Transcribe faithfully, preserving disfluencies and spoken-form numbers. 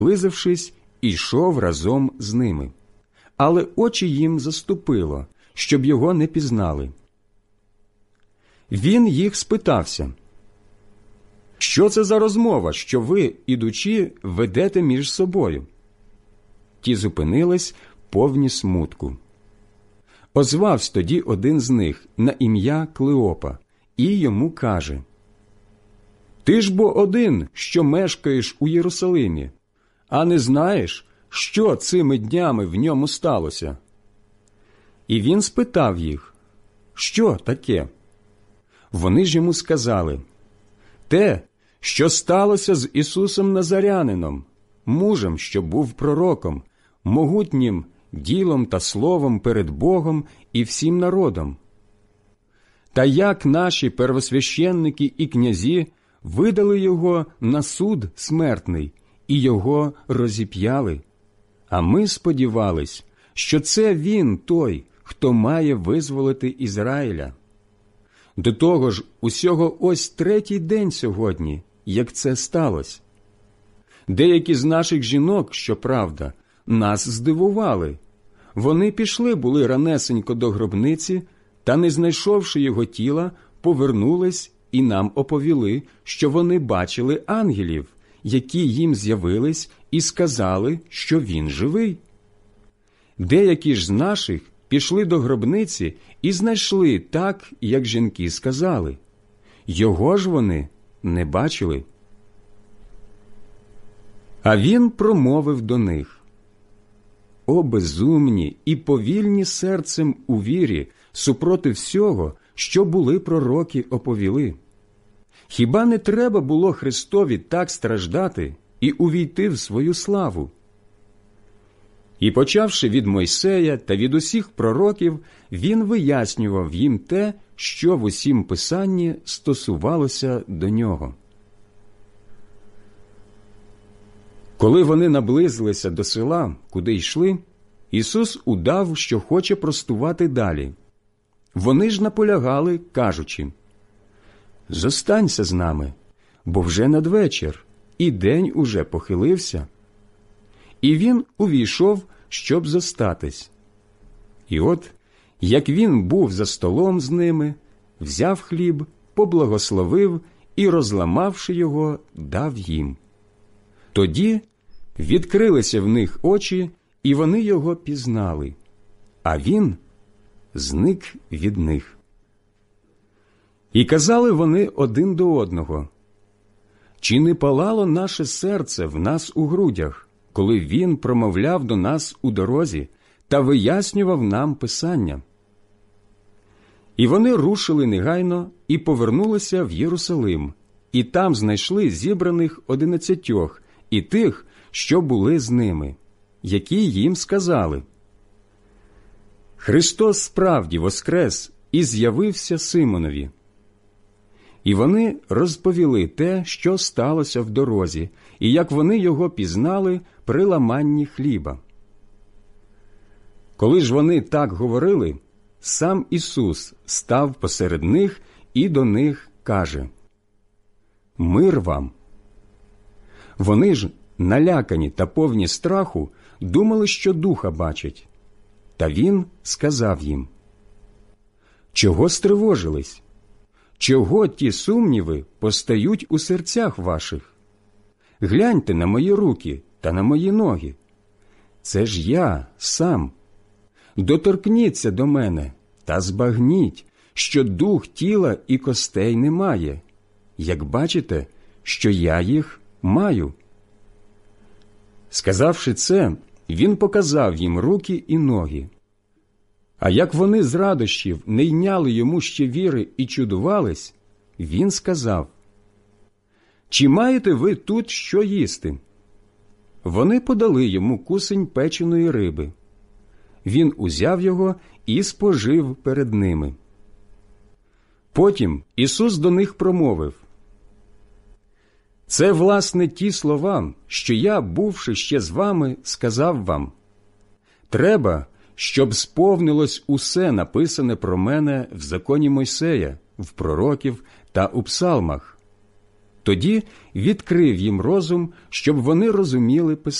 Наблизившись, ішов разом з ними. Але очі їм заступило, щоб його не пізнали. Він їх спитався: «Що це за розмова, що ви, ідучи, ведете між собою?» Ті зупинились, повні смутку. Озвався тоді один з них на ім'я Клеопа і йому каже: «Ти ж бо один, що мешкаєш у Єрусалимі, а не знаєш, що цими днями в ньому сталося?» І він спитав їх: «Що таке?» Вони ж йому сказали: «Те, що сталося з Ісусом Назарянином, мужем, що був пророком, могутнім ділом та словом перед Богом і всім народом. Та як наші первосвященники і князі видали його на суд смертний і його розіп'яли, а ми сподівались, що це він той, хто має визволити Ізраїля. До того ж, усього ось третій день сьогодні, як це сталося. Деякі з наших жінок, щоправда, нас здивували. Вони пішли були ранесенько до гробниці, та, не знайшовши його тіла, повернулись і нам оповіли, що вони бачили ангелів, які їм з'явились і сказали, що він живий. Деякі ж з наших пішли до гробниці і знайшли так, як жінки сказали. Його ж вони не бачили». А він промовив до них: «О безумні і повільні серцем у вірі супроти всього, що були пророки оповіли. Хіба не треба було Христові так страждати і увійти в свою славу?» І, почавши від Мойсея та від усіх пророків, він вияснював їм те, що в усім Писанні стосувалося до нього. Коли вони наблизилися до села, куди йшли, Ісус удав, що хоче простувати далі. Вони ж наполягали, кажучи: «Зостанься з нами, бо вже надвечір, і день уже похилився». І він увійшов, щоб зостатись. І от, як він був за столом з ними, взяв хліб, поблагословив і, розламавши його, дав їм. Тоді відкрилися в них очі, і вони його пізнали, а він зник від них. І казали вони один до одного: «Чи не палало наше серце в нас у грудях, коли він промовляв до нас у дорозі та вияснював нам Писання?» І вони рушили негайно і повернулися в Єрусалим, і там знайшли зібраних одинадцятьох і тих, що були з ними, які їм сказали: «Христос справді воскрес і з'явився Симонові». І вони розповіли те, що сталося в дорозі, і як вони його пізнали при ламанні хліба. Коли ж вони так говорили, сам Ісус став посеред них і до них каже: «Мир вам». Вони ж, налякані та повні страху, думали, що духа бачать. Та він сказав їм: «Чого стривожились? Чого ті сумніви постають у серцях ваших? Гляньте на мої руки та на мої ноги. Це ж я сам. Доторкніться до мене та збагніть, що дух тіла і костей немає, як бачите, що я їх маю». Сказавши це, він показав їм руки і ноги. А як вони з радощів не йняли йому ще віри і чудувались, він сказав: «Чи маєте ви тут що їсти?» Вони подали йому кусень печеної риби. Він узяв його і спожив перед ними. Потім Ісус до них промовив: «Це, власне, ті слова, що я, бувши ще з вами, сказав вам. Треба, щоб сповнилось усе написане про мене в законі Мойсея, в пророків та у псалмах». Тоді відкрив їм розум, щоб вони розуміли Писання.